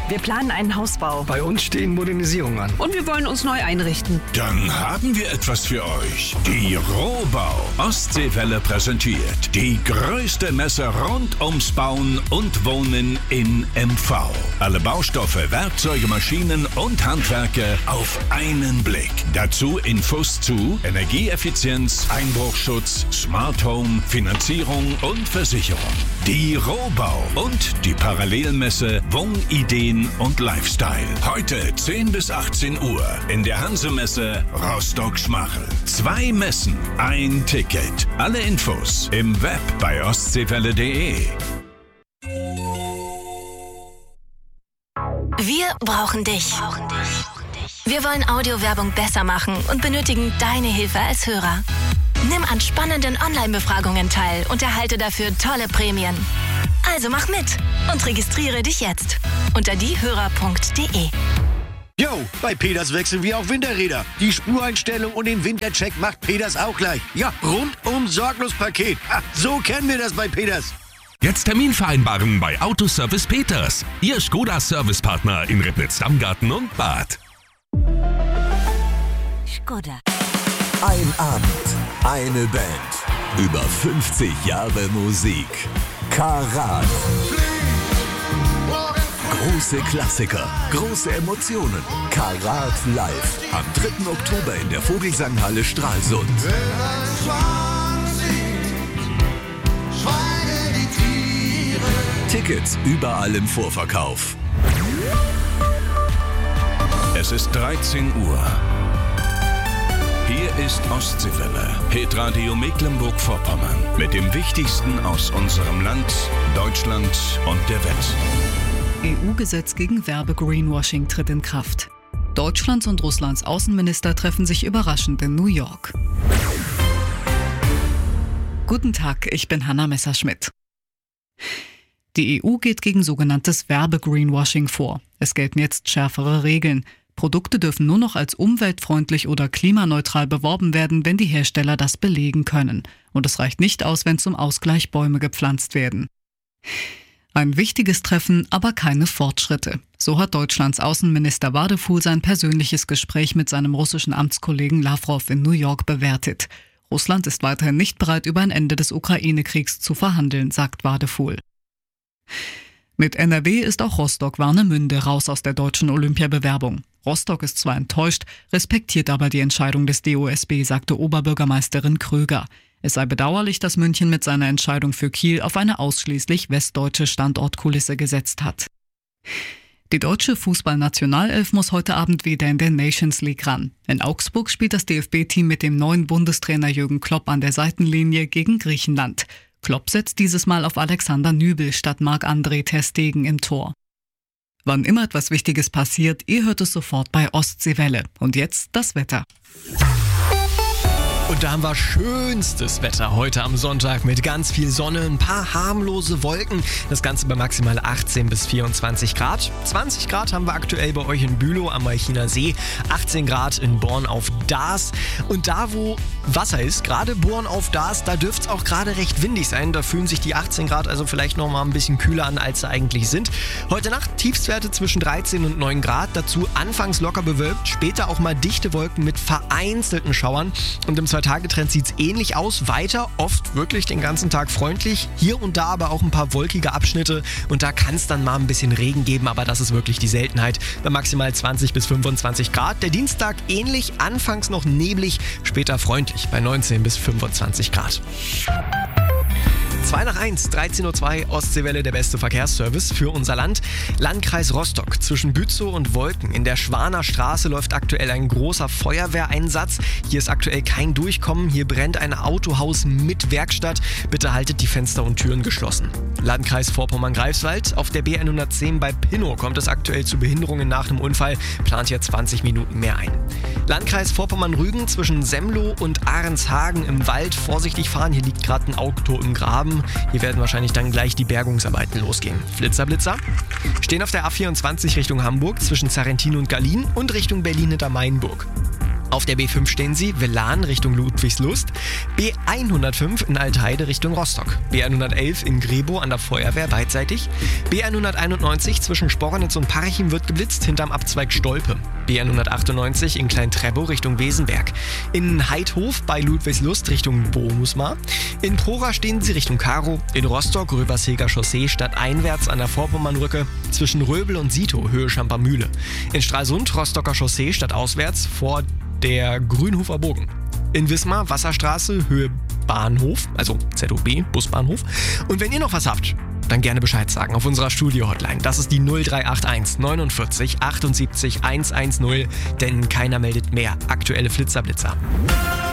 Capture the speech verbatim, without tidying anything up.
Wir planen einen Hausbau. Bei uns stehen Modernisierungen an. Und wir wollen uns neu einrichten. Dann haben wir etwas für euch. Die Rohbau. Ostseewelle präsentiert die größte Messe rund ums Bauen und Wohnen in M V. Alle Baustoffe, Werkzeuge, Maschinen und Handwerke auf einen Blick. Dazu Infos zu Energieeffizienz, Einbruchschutz, Smart Home, Finanzierung und Versicherung. Die Rohbau und die Parallelmesse Wohnideen und Lifestyle. Heute zehn bis achtzehn Uhr in der Hansemesse Rostock-Schmachel. Zwei Messen, ein Ticket. Alle Infos im Web bei ostseewelle punkt de. Wir brauchen dich. Wir wollen Audiowerbung besser machen und benötigen deine Hilfe als Hörer. Nimm an spannenden Online-Befragungen teil und erhalte dafür tolle Prämien. Also mach mit und registriere dich jetzt unter diehörer punkt de. Jo, bei Peters wechseln wir auf Winterräder. Die Spureinstellung und den Wintercheck macht Peters auch gleich. Ja, rundum sorglos Paket. Ha, so kennen wir das bei Peters. Jetzt Termin vereinbaren bei Autoservice Peters. Ihr Skoda-Servicepartner in Ribnitz-Dammgarten und Bad. Skoda. Ein Abend, eine Band, über fünfzig Jahre Musik. Karat. Große Klassiker, große Emotionen. Karat live. Am dritten Oktober in der Vogelsanghalle Stralsund. Tickets überall im Vorverkauf. Es ist dreizehn Uhr. Hier ist Ostseewelle, Hitradio Mecklenburg-Vorpommern mit dem Wichtigsten aus unserem Land, Deutschland und der Welt. E U-Gesetz gegen Werbe-Greenwashing tritt in Kraft. Deutschlands und Russlands Außenminister treffen sich überraschend in New York. Guten Tag, ich bin Hanna Messerschmidt. Die E U geht gegen sogenanntes Werbe-Greenwashing vor. Es gelten jetzt schärfere Regeln. Produkte dürfen nur noch als umweltfreundlich oder klimaneutral beworben werden, wenn die Hersteller das belegen können. Und es reicht nicht aus, wenn zum Ausgleich Bäume gepflanzt werden. Ein wichtiges Treffen, aber keine Fortschritte. So hat Deutschlands Außenminister Wadefuhl sein persönliches Gespräch mit seinem russischen Amtskollegen Lawrow in New York bewertet. Russland ist weiterhin nicht bereit, über ein Ende des Ukraine-Kriegs zu verhandeln, sagt Wadefuhl. Mit N R W ist auch Rostock-Warnemünde raus aus der deutschen Olympiabewerbung. Rostock ist zwar enttäuscht, respektiert aber die Entscheidung des D O S B, sagte Oberbürgermeisterin Kröger. Es sei bedauerlich, dass München mit seiner Entscheidung für Kiel auf eine ausschließlich westdeutsche Standortkulisse gesetzt hat. Die deutsche Fußballnationalelf muss heute Abend wieder in der Nations League ran. In Augsburg spielt das D F B-Team mit dem neuen Bundestrainer Jürgen Klopp an der Seitenlinie gegen Griechenland. Klopp setzt dieses Mal auf Alexander Nübel statt Marc-André ter Stegen im Tor. Wann immer etwas Wichtiges passiert, ihr hört es sofort bei Ostseewelle. Und jetzt das Wetter. Und da haben wir schönstes Wetter heute am Sonntag mit ganz viel Sonne, ein paar harmlose Wolken. Das Ganze bei maximal achtzehn bis vierundzwanzig Grad. zwanzig Grad haben wir aktuell bei euch in Bülow am Malchiner See, achtzehn Grad in Born auf Daas. Und da, wo Wasser ist, gerade Born auf Daas, da dürfte es auch gerade recht windig sein. Da fühlen sich die achtzehn Grad also vielleicht noch mal ein bisschen kühler an, als sie eigentlich sind. Heute Nacht Tiefstwerte zwischen dreizehn und neun Grad. Dazu anfangs locker bewölkt, später auch mal dichte Wolken mit vereinzelten Schauern. Und im Zwei-Tage-Trend sieht es ähnlich aus. Weiter oft wirklich den ganzen Tag freundlich. Hier und da aber auch ein paar wolkige Abschnitte. Und da kann es dann mal ein bisschen Regen geben, aber das ist wirklich die Seltenheit. Bei maximal zwanzig bis fünfundzwanzig Grad. Der Dienstag ähnlich, anfangs noch neblig, später freundlich bei neunzehn bis fünfundzwanzig Grad. zwei nach eins, dreizehn Uhr zwei, Ostseewelle, der beste Verkehrsservice für unser Land. Landkreis Rostock, zwischen Bützow und Wolken. In der Schwaner Straße läuft aktuell ein großer Feuerwehreinsatz. Hier ist aktuell kein Durchkommen. Hier brennt ein Autohaus mit Werkstatt. Bitte haltet die Fenster und Türen geschlossen. Landkreis Vorpommern-Greifswald. Auf der B hundertzehn bei Pinnow kommt es aktuell zu Behinderungen nach einem Unfall. Plant hier zwanzig Minuten mehr ein. Landkreis Vorpommern-Rügen zwischen Semlow und Ahrenshagen im Wald. Vorsichtig fahren, hier liegt gerade ein Auto im Graben. Hier werden wahrscheinlich dann gleich die Bergungsarbeiten losgehen. Flitzer, Blitzer. Stehen auf der A vierundzwanzig Richtung Hamburg zwischen Sarrentin und Gallien und Richtung Berlin hinter Mainburg. Auf der B fünf stehen Sie Villan Richtung Ludwigslust, B hundertfünf in Altheide Richtung Rostock, B hundertelf in Grebo an der Feuerwehr beidseitig, B hunderteinundneunzig zwischen Spornitz und Parchim wird geblitzt hinterm Abzweig Stolpe, B hundertachtundneunzig in Klein-Treppow Richtung Wesenberg, in Heidhof bei Ludwigslust Richtung Bomusmar, in Prora stehen Sie Richtung Karo, in Rostock Röbersheger Chaussee stadteinwärts an der Vorpommernbrücke zwischen Röbel und Sito Höhe Schampermühle, in Stralsund Rostocker Chaussee stadtauswärts vor der Grünhofer Bogen. In Wismar Wasserstraße Höhe Bahnhof, also Z O B, Busbahnhof. Und wenn ihr noch was habt, dann gerne Bescheid sagen auf unserer Studio-Hotline. Das ist die null drei acht eins neunundvierzig achtundsiebzig hundertzehn, denn keiner meldet mehr aktuelle Flitzerblitzer.